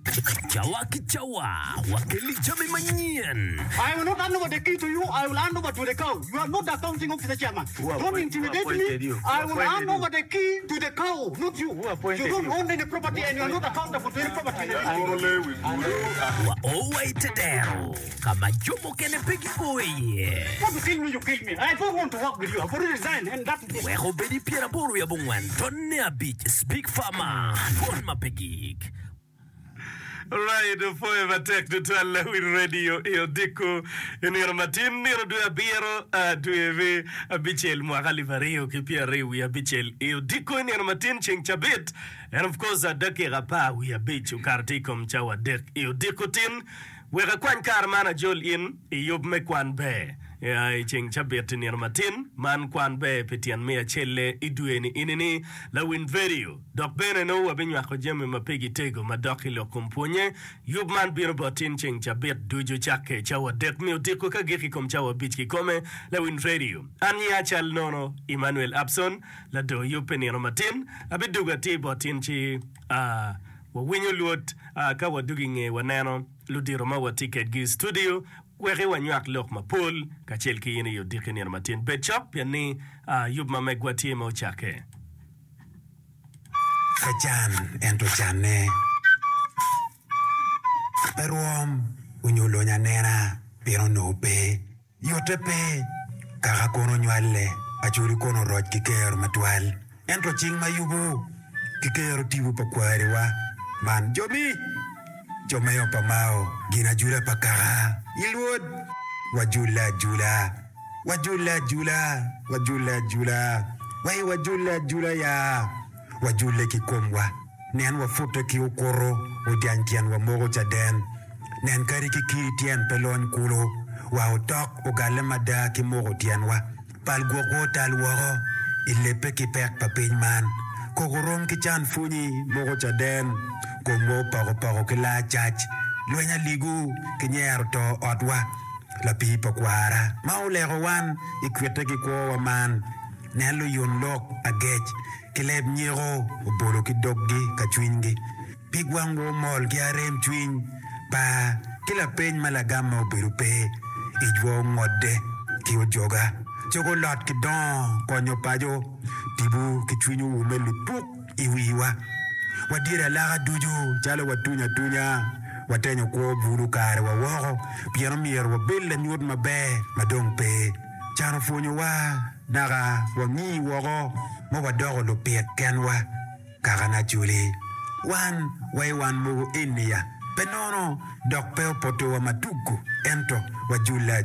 Kichawa, wakeli jami manien. I will not hand over the key to you. I will hand over to the cow. You are not the accounting officer, chairman. Don't intimidate me. I will hand over the key to the cow, not you. You don't own any property and you are not accountable for any property. Wa owai tedero. Kama jomo kene pegi oye. Want to kill me, you kill me. I don't want to work with you. I've already resigned and that is it. Weho bedi piera boru ya bungwan. Tonne a beach. Speak farmer. Fon ma pegik. Right, forever tech to tell with radio Eodico in your matin near do a biero to a bichel Muagalivario Kipiare we a bichel Eodico in your matin ching chabit and of course a ducky rapa we a bitch ukartikum chawa dek Eodicotin where a quan car manager in Eob Mekwan Bear. Ya ching chabet in your matin man kwan be petian mea chele idueni inini la win video dok bene no wabinywa kojeme mapegi tego madoki lo kumpunye yub man biro botin ching chabet duju chake chawa dek mi utiko kageki kom chawa bichki kome la win video anya achal nono Emmanuel Abson la do yupen your matin abiduga ti botin chi wawinyo luot ka waduginge wanano ludiro mawa ticket gi studio where wanyak lok mapul kachel ki yini yodiki ni armatin betchop yani yub mamegwati mo chake Kajan ento chane Peruom unyulo nyanera pero no pe yotepe kaka kono nywale achuri kono roj kikero matwal ento ching mayubu kikero tibu pakwari wa man jomi Jomayo pamao gina jula pakara ilwod wajula jula wajula jula wajula jula wai wajula jula ya wajule kikomwa nen wafuta ki ukoro odiantian wa mogo chaden nen kari ki kiritian pelon kulo wa utok ugale mada ki mogo tianwa palgo ko talworo ilepe ki pek papinman kogorom ki chan funi mogo chaden Como paro que la chach luenya ligu kinyerto otwa la pipa kwara maulero wan ikwete ki ko man nelo yon lok agech kileb nyero obolo ki doggi ka chwingi pigwango mol ki arem chwiny pa kila peny malagama oberupe ijwo ngode ki ojoga chokolot ki don konyo pajo tibu ki chwinyo umelupuk iwiwa Wadira laga duju chalo watunya watenyo ko buru kare wa wogo piano mier wa bella nyod mabe madong pe chano fonyo wa naga wangi wogo mo wadogo lo pet kenwa kagana juli wan mo inia penono dok peo poto wa matuku ento wajula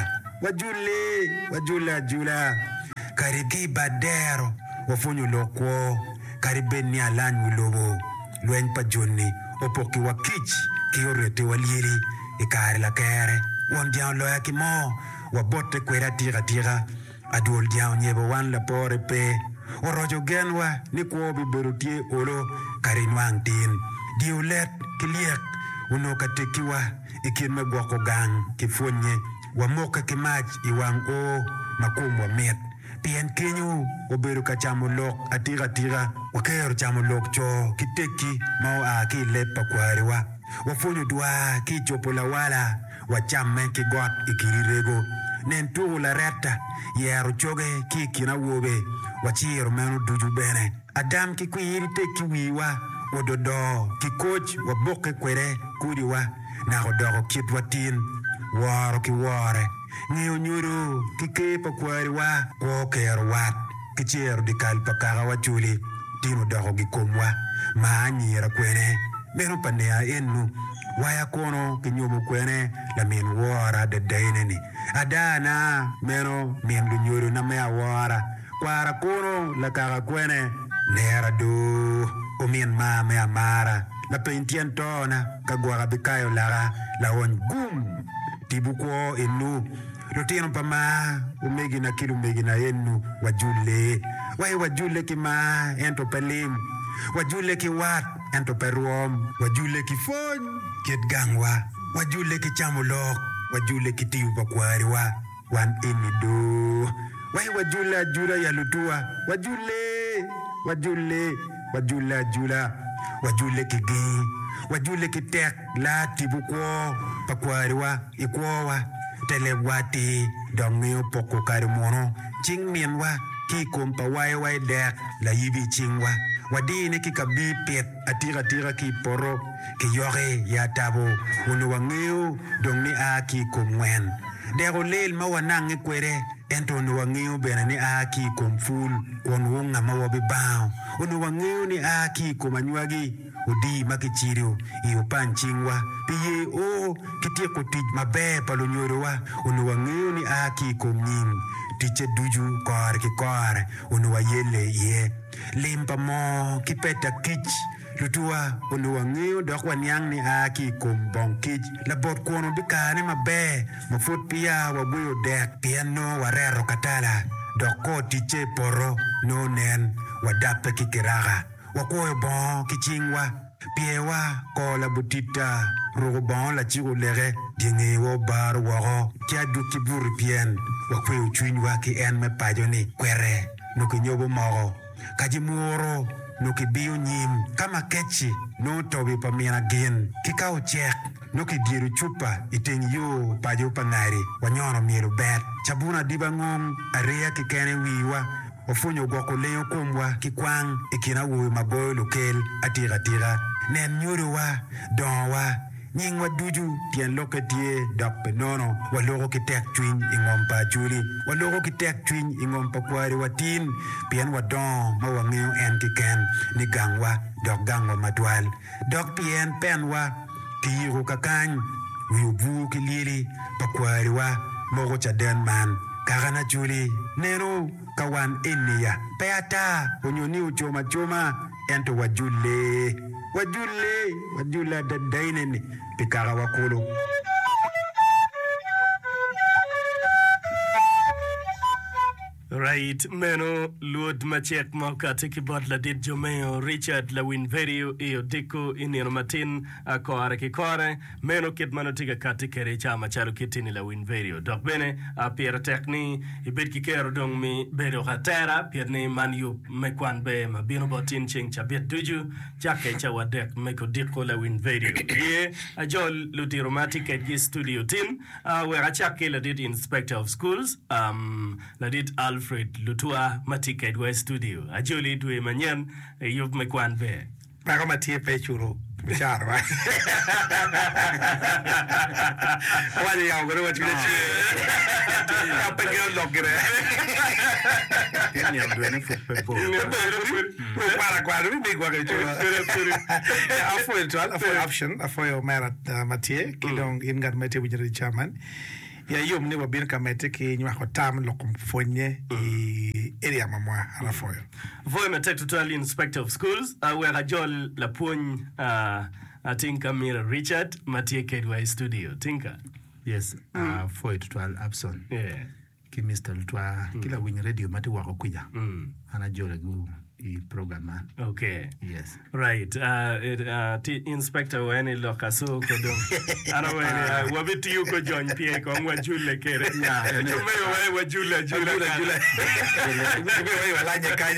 karigi badero wafonyo lokwo karibeni alan ulobo luen pajoni opoki wakich kiorete walieri ikare la kere won dian lo yakimo wabote kwera tira adol dian nyebo wan la pore pe orojo genwa ni ko bi berutie olo karinwang tin diolet kliek uno katekiwa ikime gwako gang kifonye wamoka kimach iwang o makumwa met Pien kenyu oberu ka chamulok atira wakero chamulok cho kiteki mau aki lepa kwariwa wafunyu dua ki chopola wala wachamme ki got ikirirego nentu la reta yero choge ki kina wobe wachiro menu duju bene adam ki kwiri teki wiwa ododo ki coach waboke kwere kuriwa na odogo kitwatin waro ki ware Niyo nyuru kike pakwari wa kwokero wat kichero dikal pakara wachuli tino daho gikomwa maanyira kwene meno panea enu waya kono kinyomo kwene la min wara de daineni adana meno min lunyuru na mea wara kwara kono la kara kwene nera do o min mea mara la pentien tona kagwara bikayo la on gum tibuko enu Lotino pama umegi na kilu megi na enu wajule wajule ki ma ento pelim wajule ki wat ento peruom wajule ki fon kit gangwa wajule ki chamulok wajule ki tiu pakwari wan inido wajule jura ya lutua wajule jula wajule kigi wajule kitek la tibukwo pakwariwa ikwowa telewati dongyo poko karimono chingmienwa ki kompa wai dek la yibi chingwa wadine ki kabi pet atira ki poro ki yore ya tabo unu wangeu dongni a ki komwen dero lel ma wanange kwere ento unu wangeu bena ni a ki komful kon wonga ma wabi bao unu wangeu ni a ki komanywagi udi makichirio iyo panchingwa piye o kitie kotij mabe palonyorowa unu wangeu ni a ki komnying tiche duju kor unu wayele ye limpa mo kipeta kich lutua unu wangeu dok wanyang ni aki kumbong kich labot kono bikane mabe mafut pia wabuyo dek piano warero katala doko tiche poro no nen wadape kikiraga wakoyo bon kichingwa piewa kola butita rogo bon la chigo lege dinge wo bar wogo kia duki buri pien wakwe uchuinwa ki en me pajoni kwere nuki nyobo mogo kaji muoro nuki biyo nyim kama kechi no tobi pa mina gin kikao chek nuki diru chupa iteng yo pajo pangari wanyono miru bet chabuna diba ngom area kikene wiwa ofunyo goko leo kumwa kikwang ikina uwe maboy lokel atira nen nyuruwa donwa nyingwa duju tien loketie dok penono waloko kitek twin ingompa juli waloko kitek twin ingompa kwari watin pien wadon mawangeo en kiken ni gangwa dok gangwa matwal dok pien penwa kiyiko kakany uyubu kilili pakwari wa mogo chaden man kakana juli nero kawan enia peata onyoni uchoma ento wajula dadaineni pikara wakulu Right, meno luod machek mokate kibot la dit Jomeo Richard la Winverio iyo diko inino matin koare kikore meno kit mano tiga kati kere chama chalo kitini la Winverio dok bene piera tekni ibit kikero dong mi bedo hatera pierni man yu mekwan be mabino botin ching chabit duju chake cha wadek meko diko la Winverio ye ajol luti romantic at ye studio tin where achake la dit inspector of schools la dit Alfred Lutua Matika Edwa Studio. Ajoli dwe manyan yub mekwan be. Bako matie pe churo. Bicharo ba. Wali ya ngoro wachile chi. Ya pengeo lokire. ni amdwe ne fukpepo para kwa ni kwa ke churo. Afo option afo yo mera matie kilong ingar mete wujiri chairman. Ya yom ni wabin kamete ki nywa hotam lokum fonye area mamwa alafoyo. Voy metek totally inspector of schools where ajol la pony Tinka Mira Richard Matie Kedwa Studio. Tinka. Yes, for it to Abson. Yeah. Ki Mr. Lutwa kila win radio mati wako kuja. Anajole gu I program man. Okay. Yes. Right. Inspector wani loka so kodong. Ana wani wabiti yuko John Pierre kwa mwa jule kere. Yeah. Chumeyo wai wa jule. Chumeyo walanye kanye.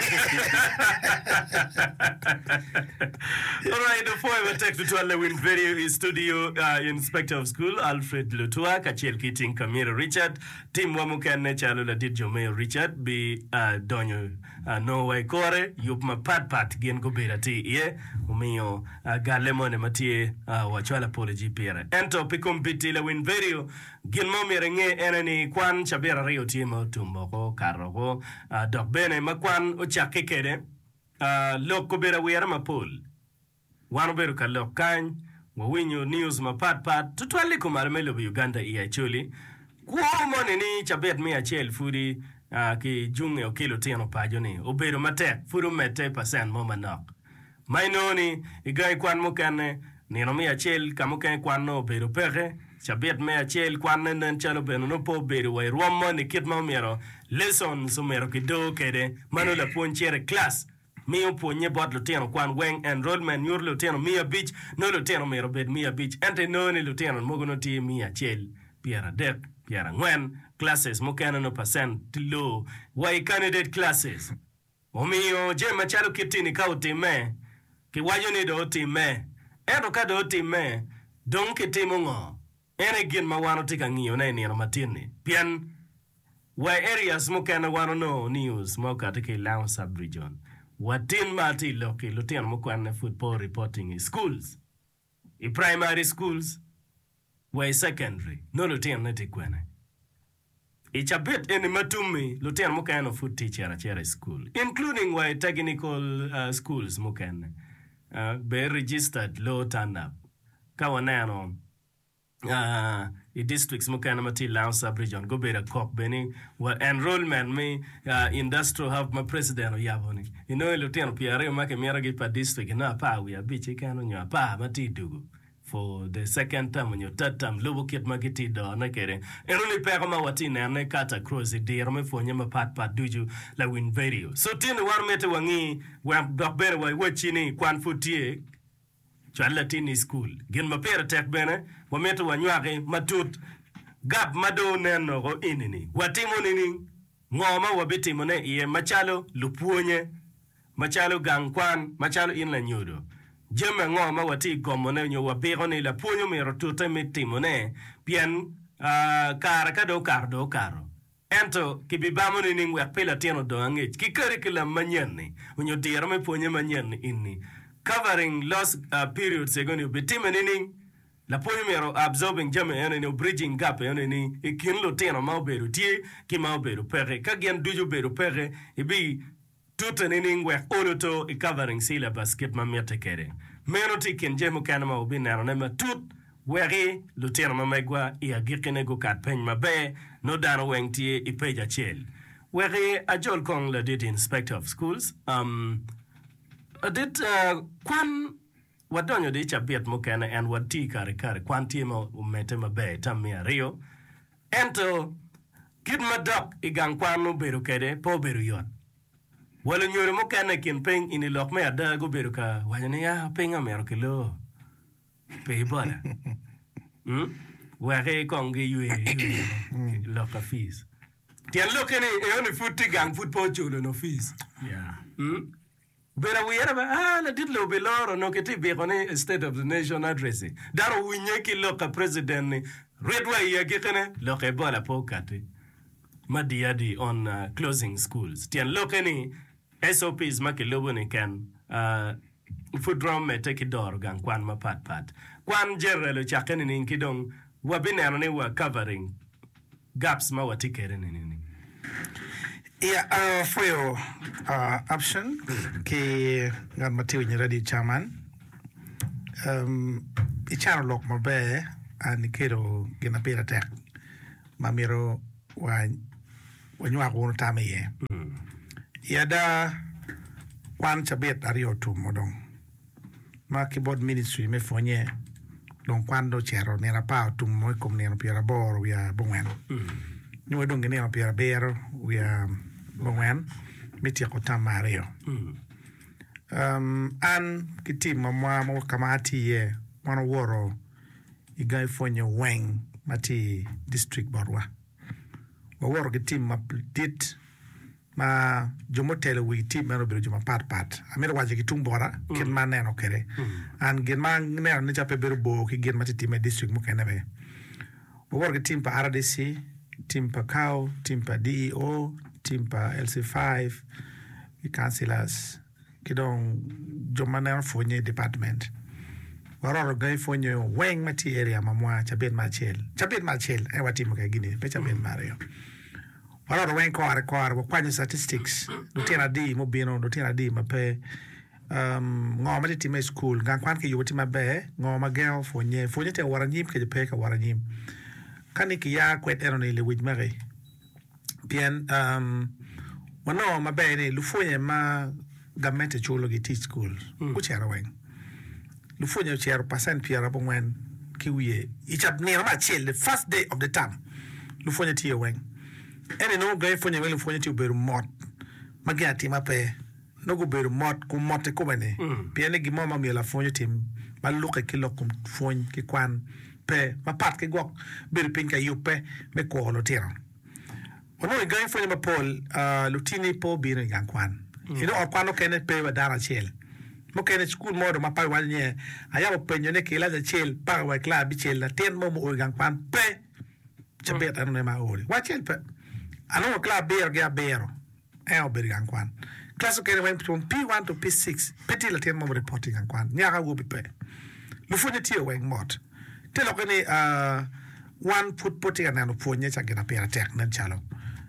Alright, before I take to the Winverio studio, Inspector of School Alfred Lutua, Kachel Kiting Kamira Richard, Tim Wamukan Chalula did Jomeo Richard, be Donyo no way kore, yup ma pat gen go bera ti ye, umio galemone matie wachwala pole jipere. Ento pikum biti la Winverio, gin momi renge enani kwan chabera rio timo tumboko karoko, dok bene makwan uchake kede, loko bera wera mapul. Wano beru ka lokany, wawinyo news ma pat, tutwali kumarmelo bi Uganda iya chuli. Kuomone ni chabet mi achel fudi ki junge o kilo tiano pajoni. Oberu matek, furu mete % mo manok. Mainoni, igay kwan mukane, nino mi achel kamukane kwan no beru peke, chabet mi achel kwan nenden chalo beno no po beru wa iruamo ni kit mo mero, lesson sumero kido kede, manu la punchere class. Mio ponye bot luteno kwan weng enrollment nyur luteno Mia Beach no luteno mero bed Mia Beach ente no ni luteno mogono ti Mia Chel Piera Dek Piera Ngwen classes mokana no % tilo why candidate classes omio je machalo kitini kauti me ki wayo ni do time ento ka do time don ki timo ngo ene gin ma wano tika ngiyo na ni matini pian wa areas mo kana wano no news mo ka take Lamu sub-region watin mati loki lutian mo kwana football reporting in schools i primary schools wa secondary no lutian na tikwana Ichabit in Matumi, Lieutenant Mukano food teacher at school, including why technical schools Mukan be registered low turn up. Kawanano districts Mukana Mati Lamu sub-region, go better cock Benny, what enrollment me industrial have my president of Yaboni. You know, Lieutenant Pierre Makamira per district in our power, we are bitchy can on your pa, Mati Dugu. For the second term and your third term, lobo kit magiti do na kere. And only perma watina and ne kata cross the dear me for nyama pat duju la win video. So tin war mete wangi wam dok bere wa wachini kwan futie chwa latini school. Gin ma pere tek bene wa mete wanywake matut gap mado neno go inini. Watimo nini ngoma wabiti mone iye machalo lupuonye machalo gangkwan machalo inla nyodo. Jeme ngoma wati gomone nyo wabego ni la punyo mero tuta mitimone pian kado karo ento kibibamo ni ngwe pela tieno do ange ki curriculum manyani unyo tiro me punyo manyani inni covering lost periods egoni bitime ni la punyo mero absorbing jeme ene no bridging gap ene ni ikinlo tieno maoberu tie ki maoberu pere kagian duju beru pere ibi tuta nini ngwe oloto covering syllabus kit mamete kere meno tikin jemu kanama ubinaro nema tut weri lutero mamegwa ia gikine go kat pen mabe no dano wengtie ipeja chel weri ajol kong la dit inspector of schools adit kwan wadonyo de chabiet mokana and wati kare kwan timo umete mabe tamia rio ento kid madok igang kwanu beru kede po beru yon wala nyore mo kana kin peng ini lok me ada go beru ka wanyane ya peng amero kilo pe bola ware kongi yue lok a fees tian lokene e oni futti gang football chulo no fees bera we era la dit lo beloro no keti be kone state of the nation address daro winyeki lok a president redwa ya gekene lok e bola pokati madiadi on closing schools tian lokene SOPs makilobo ni kan food drum me take door gang kwan ma pat kwan jerrelo chakene ni kidong wabinero ni wa covering gaps ma watikere ni for your option ki ngan matiw ni ready chairman icharo lok mabe an kero gina pira tek mamiro wanywa ko tame ye yada kwan chabet ario tu modong ma keyboard ministry me fonye don kwando chero nera pa tu mo kom nera pira bor wia bongwen ni wedong nera pira bero wia bongwen miti ko tamario an kitim mama mo kamati ye mono woro igai fonye weng mati district borwa woro kitim maplit ma jomotelo wi team mero biro joma pat amir waje ki tumbora ken maneno kere an gen man ne ne chape biro bo ki gen mati team district mo kenebe bo work team pa RDC team pa CAO team pa DEO team pa LC5 ki councillors ki don joma ne fonye department waroro gai fonye weng mati area mamwa chabet machel e wati mo ka gini pe chabet mario Wala wen kware kwa statistics lutena di mo bino lutena di mape ngoma di time school ngan kwan ke yuti mabe ngoma gel fonye te waranyim ke pe ka waranyim kani ki ya kwet ero ne le wijmare bien wano mabe ne lu fonye ma gamete chulo gi teach school ku chero wen lu fonye chero percent piera bongwen ki wiye ichap ne ma chill the first day of the term lu fonye tie wen ene no gai fonye wele fonye ti beru mot magati mape no go beru mot ku mote ko bene piene gi mama mi la fonye tim maluke kilo kum fonye ki kwan pe mapat ke gok beru pinka yupe me ko lo tira ono gai fonye ma pol lutini po biro yang kwan ino or kwano kene pe wa dara chel mo kene school modo ma pa walnye aya penyo ne kila da chel pa wa kla bi chel la ten mo gan kwan pe chabet anu ne ma ori wa chel pe anu kla ber ga bero ber gan kwan class kene went from P1 to P6 petit la ten mo reporting gan kwan nya ga wo bi pe lu fu ne tie weng mot te lo kene 1 foot potting anu fu nye cha gena pera tek nan chalo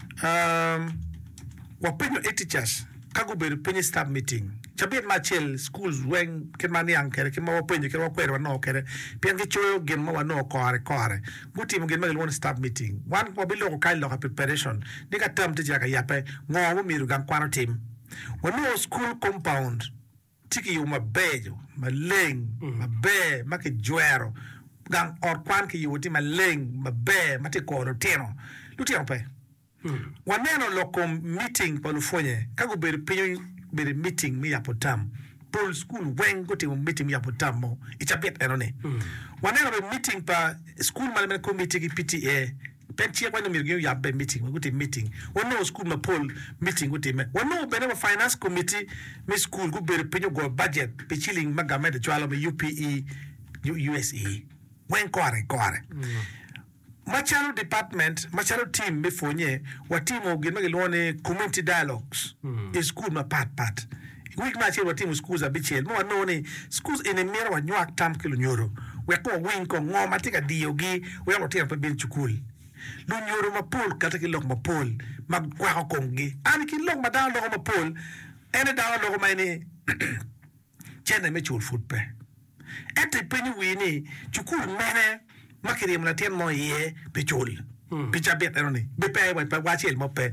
wa penyo teachers kago ber penyo staff meeting chabit machel schools when ken mani ankere ken ma penyo ken wa kwero no kere pian ke choyo gen ma no kore guti mo gen ma won staff meeting wan ko bilo ko kailo preparation ni ka tam te jaka yape ngo mo miru gan kwano team wono school compound tiki yo mabejo maleng mabe make juero gang or kwan ke yuti maleng mabe mate ko no teno luti ampe waneno lokom meeting palufonye kago ber penyo ber meeting mi apotam pol school when go to meeting mi apotam mo ichapet enone waneno be meeting pa school management committee ki PTA penchia kwa mirgyo ya be meeting go to meeting wono school ma pol meeting go to me wono be na finance committee mi school go ber penyo go budget pe chilling magame de chwalo mi UPE USE when kore Macharo department, Macharo team before nye, wa team o gilone community dialogues. Is school ma part. Week match wa team schools a bichel. Mo no ni schools in a mirror wa nyuak tam kilo nyoro. We ko win ko ngoma tika diogi, we ko tia pa bin chukul. Lu nyoro ma pol kata ki lok ma pol, ma kwa ko kongi. Ani ki lok ma down lok ma pol. Ene down lok ma ni chene me chul foot pe. Ete penyu wini chukul mene makiri mna ten mo ye pechol picha bet eroni be pe wa chel mo pe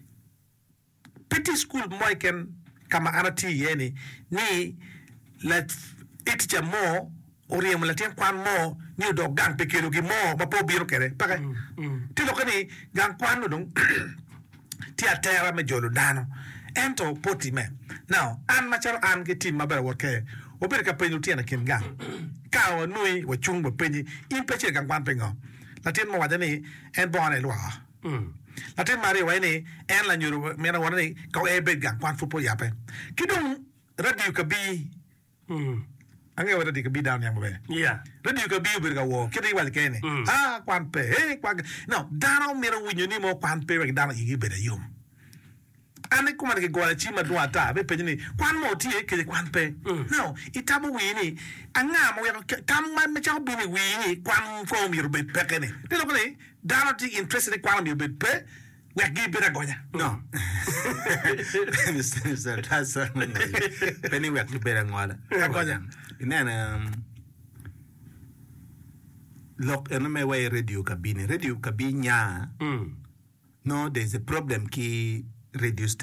petit school mo ken kama anati yeni ni let itcha mo ori mna ten kwan mo ni do gang pe kelo gi mo ba po biro kere pa ti lo kani gang kwan no dong ti atera me jolo dano ento poti me now an macharo an ke team maber worke ober ka penyu tiana ken gang ka nui wa chung bo penyi in peche gang kwan pengo latin mo wadani en bone lwa latin mari wa ni en la nyuru mena wani ka e be gang kwan football yape kidong radio ka bi ange wa radio ka bi down yang be radio ka bi ber ka wo kidi wa kene kwan pe kwan no dano mera winyo ni mo kwan pe dano igi be da yum ane kuma ke gola chima duata be penyi kwan mo tie ke kwan pe no itabu wini anga mo kam ma me cha bini wini kwan fo mi rube pe kene te lo kene dano ti interested kwan mi rube pe we give be gonya no Mr. Tasa penny we give be ngwala gonya inana look eno me way radio kabine nya no there's a problem ki radio